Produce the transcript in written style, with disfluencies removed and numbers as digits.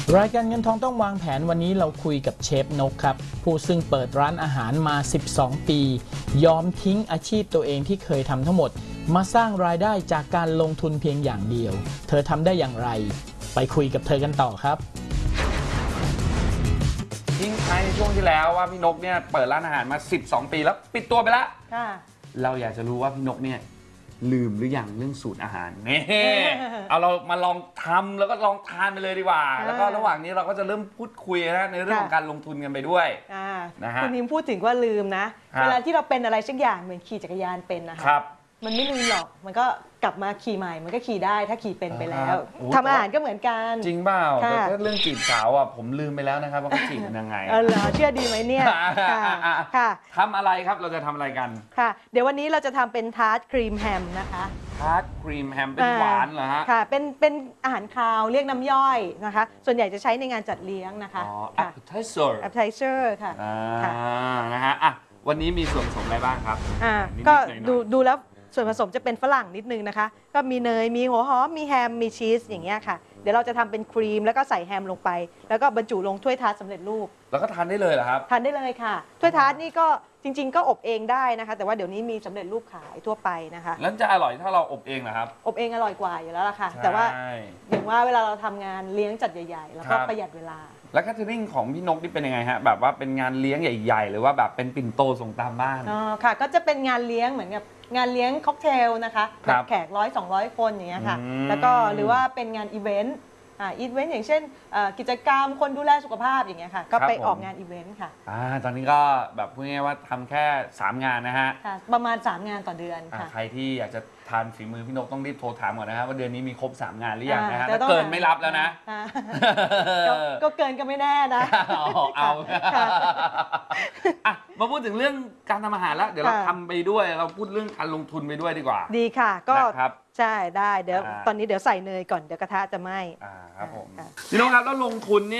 รายการเงินทองต้องวางแผนวันนี้เราคุยกับเชฟนกครับผู้ซึ่งเปิดร้านอาหารมา12ปียอมทิ้งอาชีพตัวเองที่เคยทำทั้งหมดมาสร้างรายได้จากการลงทุนเพียงอย่างเดียวเธอทำได้อย่างไรไปคุยกับเธอกันต่อครับทิ้งท้ายในช่วงที่แล้วว่าพี่นกเนี่ยเปิดร้านอาหารมา12ปีแล้วปิดตัวไปแล้วเราอยากจะรู้ว่าพี่นกเนี่ยลืมหรือยังเรื่องสูตรอาหารนี่เอาเรามาลองทำแล้วก็ลองทานไปเลยดีกว่าแล้วก็ระหว่างนี้เราก็จะเริ่มพูดคุยนะในเรื่องของการลงทุนกันไปด้วยนะฮะคุณนิมพูดถึงว่าลืมนะเวลาที่เราเป็นอะไรสักอย่างเหมือนขี่จักรยานเป็นนะคะมันไม่ลืมหรอกมันก็กลับมาขี่ใหม่มันก็ขี่ได้ถ้าขี่เป็นไปแล้วทำอาหารก็เหมือนกันจริงเปล่าแต่เรื่องจีบสาวอ่ะผมลืมไปแล้วนะครับว่าเขาจีบกันยังไงเหรอเชื่อดีไหมเนี่ยค่ะทำอะไรครับเราจะทำอะไรกันค่ะเดี๋ยววันนี้เราจะทำเป็นทาร์ตครีมแฮมนะคะทาร์ตครีมแฮมเป็นหวานเหรอฮะค่ะเป็นอาหารคาวเรียกน้ำย่อยนะคะส่วนใหญ่จะใช้ในงานจัดเลี้ยงนะคะอ๋อ appetizer ค่ะนะฮะวันนี้มีส่วนผสมอะไรบ้างครับก็ดูแล้วส่วนผสมจะเป็นฝรั่งนิดนึงนะคะก็มีเนยมีหัวหอมมีแฮมมีชีสอย่างเงี้ยค่ะเดี๋ยวเราจะทำเป็นครีมแล้วก็ใส่แฮมลงไปแล้วก็บรรจุลงถ้วยทาร์ตสำเร็จรูปแล้วก็ทานได้เลยเหรอครับทานได้เลยค่ะถ้วยทาร์ตนี่ก็จริงๆก็อบเองได้นะคะแต่ว่าเดี๋ยวนี้มีสำเร็จรูปขายทั่วไปนะคะแล้วจะอร่อยถ้าเราอบเองเหรอครับอบเองอร่อยกว่าอยู่แล้วล่ะค่ะแต่ว่าอย่างว่าเวลาเราทำงานเลี้ยงจัดใหญ่ๆแล้วก็ประหยัดเวลาแล้วแคทเทอริงของพี่นกนี่เป็นยังไงฮะแบบว่าเป็นงานเลี้ยงใหญ่ๆหรือว่าแบบเป็นปิ่นโตส่งตามบ้านค่ะก็จะเป็นงานเลี้ยงเหมือนกับงานเลี้ยงค็อกเทลนะคะแบบแขก100-200 คนอย่างเงี้ยค่ะแล้วก็หรือว่าเป็นงานอีเวนต์อย่างเช่นกิจกรรมคนดูแลสุขภาพอย่างเงี้ยค่ะก็ไปออกงานอีเวนต์ค่ะตอนนี้ก็แบบพูดง่ายๆว่าทำแค่3งานนะฮะประมาณ3งานต่อเดือนค่ะใครที่อยากจะทานฝีมือพี่นกต้องรีบโทรถามก่อนนะครับว่าเดือนนี้มีครบ3งานหรือยังนะฮะถ้าเกินไม่รับแล้วนะก็เกินก็ไม่แน่นะเอามาพูดถึงเรื่องการทำอาหารแล้วเดี๋ยวเราทำไปด้วยเราพูดเรื่องการลงทุนไปด้วยดีกว่าดีค่ะก็ใช่ได้เดี๋ยวตอนนี้เดี๋ยวใส่เนยก่อนเดี๋ยวกระทะจะไหม้ครับผมพี่นกครับแล้วลงทุนนี่